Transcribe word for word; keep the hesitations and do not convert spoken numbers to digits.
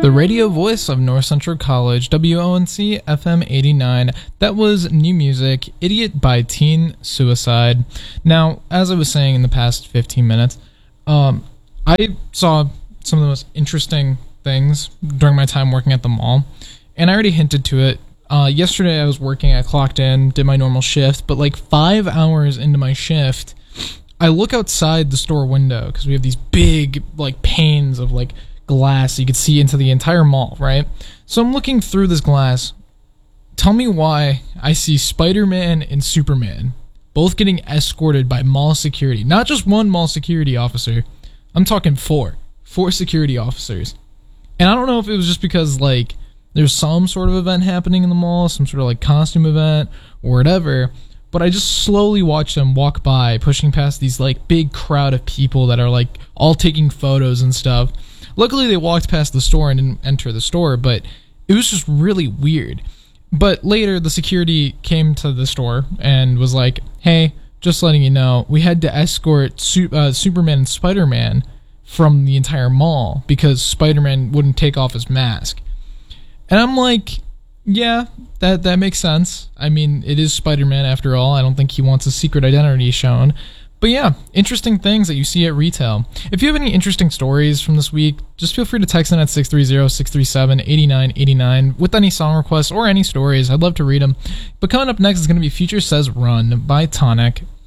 The radio voice of North Central College, W O N C F M eighty-nine. That was new music, Idiot by Teen Suicide. Now, as I was saying in the past fifteen minutes, um, I saw some of the most interesting things during my time working at the mall, and I already hinted to it. Uh, yesterday I was working, I clocked in, did my normal shift, but like five hours into my shift, I look outside the store window, because we have these big, like, panes of, like, glass so you could see into the entire mall, right? So I'm looking through this glass. Tell me why I see Spider-Man and Superman both getting escorted by mall security. Not just one mall security officer. I'm talking four. Four security officers. And I don't know if it was just because, like, there's some sort of event happening in the mall, some sort of, like, costume event or whatever, but I just slowly watched them walk by, pushing past these, like, big crowd of people that are, like, all taking photos and stuff. Luckily, they walked past the store and didn't enter the store, but it was just really weird. But later, the security came to the store and was like, hey, just letting you know, we had to escort Su- uh, Superman and Spider-Man from the entire mall because Spider-Man wouldn't take off his mask. And I'm like, yeah, that, that makes sense. I mean, it is Spider-Man after all. I don't think he wants his secret identity shown. But yeah, interesting things that you see at retail. If you have any interesting stories from this week, just feel free to text in at six three zero, six three seven, eight nine eight nine with any song requests or any stories. I'd love to read them. But coming up next is going to be Future Says Run by Tonic.